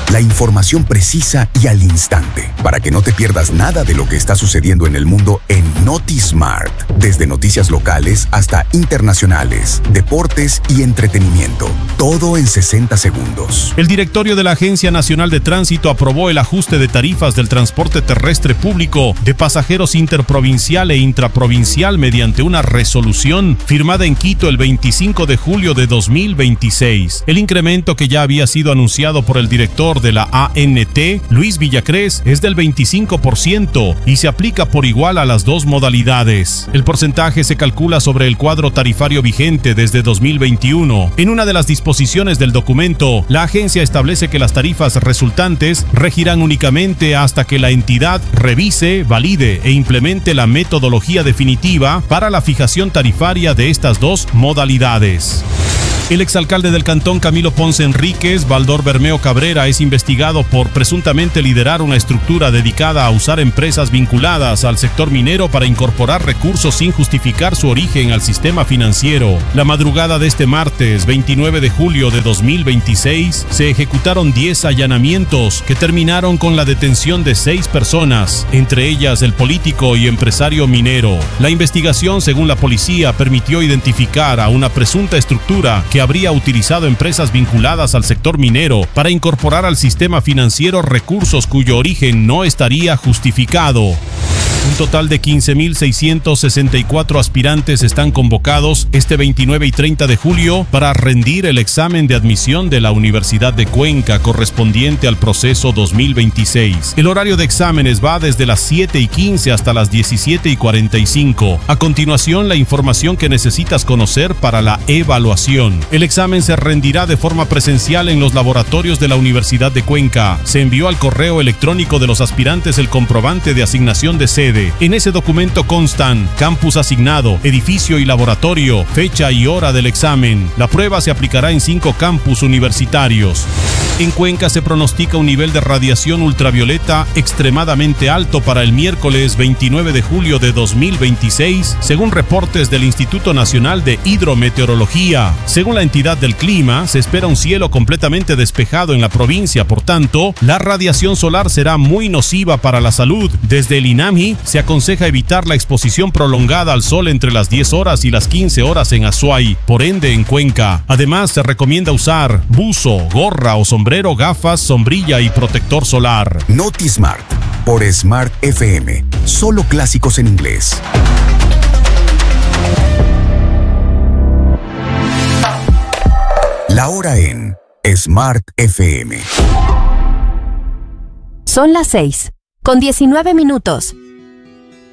La información precisa y al instante, para que no te pierdas nada de lo que está sucediendo en el mundo en NotiSmart. Desde noticias locales hasta internacionales, deportes y entretenimiento. Todo en 60 segundos. El directorio de la Agencia Nacional de Tránsito aprobó el ajuste de tarifas del transporte terrestre público de pasajeros interprovincial e intraprovincial mediante una resolución firmada en Quito el 25 de julio de 2026. El incremento, que ya había sido anunciado por el director de la ANT, Luis Villacrés, es del 25% y se aplica por igual a las dos modalidades. El porcentaje se calcula sobre el cuadro tarifario vigente desde 2021. En una de las disposiciones del documento, la agencia establece que las tarifas resultantes regirán únicamente hasta que la entidad revise, valide e implemente la metodología definitiva para la fijación tarifaria de estas dos modalidades. El exalcalde del Cantón, Camilo Ponce Enríquez, Baldor Bermeo Cabrera, es investigado por presuntamente liderar una estructura dedicada a usar empresas vinculadas al sector minero para incorporar recursos sin justificar su origen al sistema financiero. La madrugada de este martes, 29 de julio de 2026, se ejecutaron 10 allanamientos que terminaron con la detención de 6 personas, entre ellas el político y empresario minero. La investigación, según la policía, permitió identificar a una presunta estructura que habría utilizado empresas vinculadas al sector minero para incorporar al sistema financiero recursos cuyo origen no estaría justificado. Un total de 15.664 aspirantes están convocados este 29 y 30 de julio para rendir el examen de admisión de la Universidad de Cuenca correspondiente al proceso 2026. El horario de exámenes va desde las 7:15 hasta las 17:45. A continuación, la información que necesitas conocer para la evaluación. El examen se rendirá de forma presencial en los laboratorios de la Universidad de Cuenca. Se envió al correo electrónico de los aspirantes el comprobante de asignación de sede. En ese documento constan campus asignado, edificio y laboratorio, fecha y hora del examen. La prueba se aplicará en 5 campus universitarios. En Cuenca se pronostica un nivel de radiación ultravioleta extremadamente alto para el miércoles 29 de julio de 2026, según reportes del Instituto Nacional de Hidrometeorología. Según la entidad del clima, se espera un cielo completamente despejado en la provincia, por tanto, la radiación solar será muy nociva para la salud. Desde el INAMI se aconseja evitar la exposición prolongada al sol entre las 10 horas y las 15 horas en Azuay, por ende en Cuenca. Además, se recomienda usar buzo, gorra o sombrero, gafas, sombrilla y protector solar. NotiSmart, por Smart FM. Solo clásicos en inglés. La hora en Smart FM. Son las 6:19.